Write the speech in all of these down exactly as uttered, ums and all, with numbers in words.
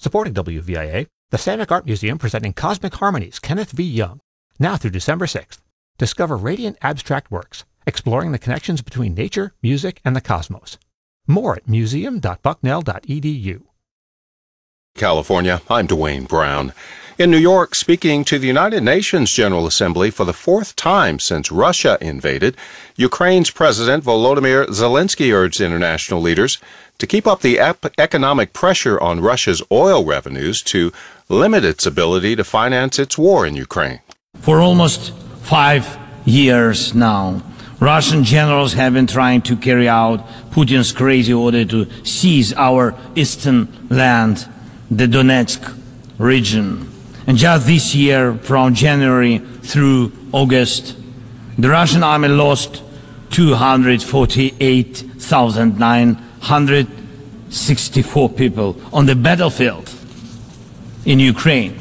Supporting W V I A, the Samick Art Museum presenting Cosmic Harmonies, Kenneth V. Young, now through December sixth. Discover radiant abstract works, exploring the connections between nature, music, and the cosmos. More at museum dot bucknell dot e d u. California, I'm Dwayne Brown. In New York, speaking to the United Nations General Assembly for the fourth time since Russia invaded, Ukraine's President Volodymyr Zelensky urged international leaders to keep up the ep- economic pressure on Russia's oil revenues to limit its ability to finance its war in Ukraine. For almost five years now, Russian generals have been trying to carry out Putin's crazy order to seize our eastern land, the Donetsk region. And just this year, from January through August, the Russian army lost two hundred forty-eight thousand nine hundred sixty-four people on the battlefield in Ukraine.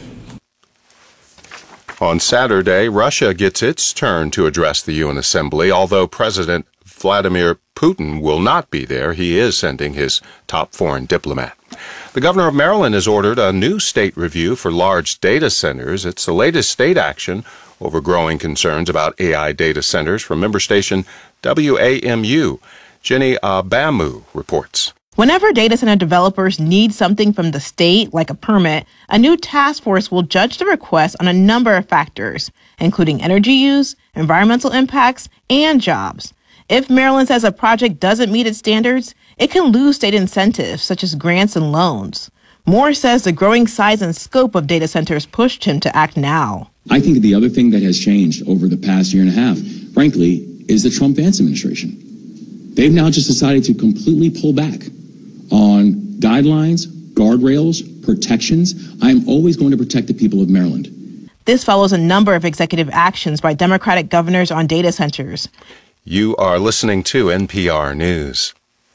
On Saturday, Russia gets its turn to address the U N Assembly, although President Vladimir Putin will not be there. He is sending his top foreign diplomat. The governor of Maryland has ordered a new state review for large data centers. It's the latest state action over growing concerns about A I data centers from member station W A M U. Jenny Abamu reports. Whenever data center developers need something from the state, like a permit, a new task force will judge the request on a number of factors, including energy use, environmental impacts, and jobs. If Maryland says a project doesn't meet its standards, it can lose state incentives, such as grants and loans. Moore says the growing size and scope of data centers pushed him to act now. I think the other thing that has changed over the past year and a half, frankly, is the Trump-Vance administration. They've now just decided to completely pull back on guidelines, guardrails, protections. I'm always going to protect the people of Maryland. This follows a number of executive actions by Democratic governors on data centers. You are listening to N P R News.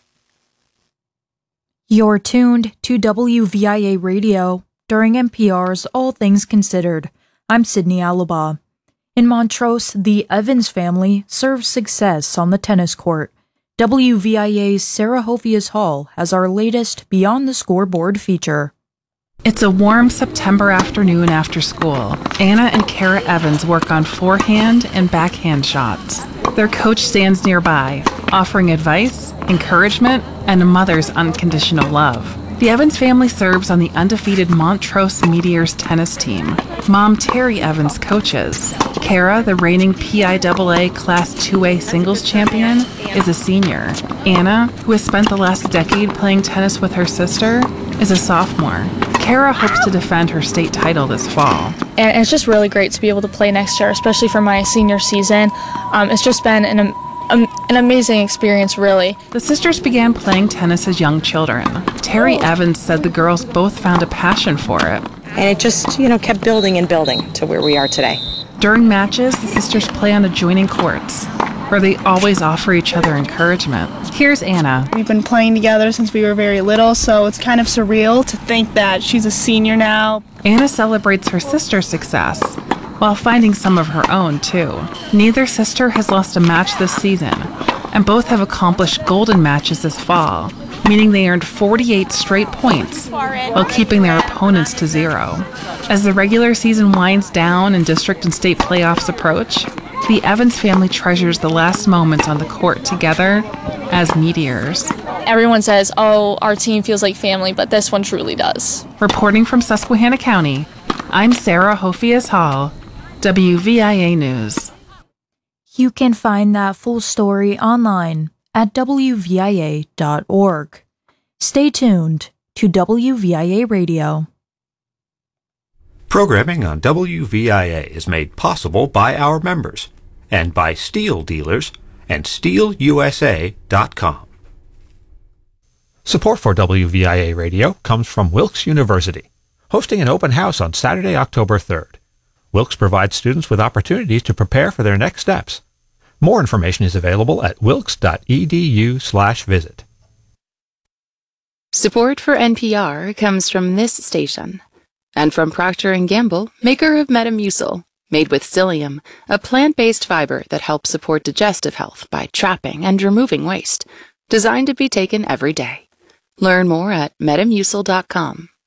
You're tuned to W V I A Radio during N P R's All Things Considered. I'm Sydney Alaba. In Montrose, the Evans family serves success on the tennis court. W V I A's Sarah Hofias Hall has our latest Beyond the Scoreboard feature. It's a warm September afternoon after school. Anna and Kara Evans work on forehand and backhand shots. Their coach stands nearby, offering advice, encouragement, and a mother's unconditional love. The Evans family serves on the undefeated Montrose Meteors tennis team. Mom Terry Evans coaches. Kara, the reigning P I A A Class two A singles champion, is a senior. Anna, who has spent the last decade playing tennis with her sister, is a sophomore. Kara hopes to defend her state title this fall. And it's just really great to be able to play next year, especially for my senior season. Um, it's just been an, um, an amazing experience, really. The sisters began playing tennis as young children. Terry Evans said the girls both found a passion for it. And it just, you know, kept building and building to where we are today. During matches, the sisters play on adjoining courts, where they always offer each other encouragement. Here's Anna. We've been playing together since we were very little, so it's kind of surreal to think that she's a senior now. Anna celebrates her sister's success, while finding some of her own, too. Neither sister has lost a match this season, and both have accomplished golden matches this fall, meaning they earned forty-eight straight points while keeping their opponents to zero. As the regular season winds down and district and state playoffs approach, the Evans family treasures the last moments on the court together as meteors. Everyone says, oh, our team feels like family, but this one truly does. Reporting from Susquehanna County, I'm Sarah Hofias Hall, W V I A News. You can find that full story online at w v i a dot org. Stay tuned to W V I A Radio. Programming on W V I A is made possible by our members and by Steel Dealers and steel u s a dot com. Support for W V I A Radio comes from Wilkes University, hosting an open house on Saturday, October third. Wilkes provides students with opportunities to prepare for their next steps. More information is available at wilkes dot e d u slash visit. Support for N P R comes from this station and from Procter and Gamble, maker of Metamucil, made with psyllium, a plant-based fiber that helps support digestive health by trapping and removing waste, designed to be taken every day. Learn more at metamucil dot com.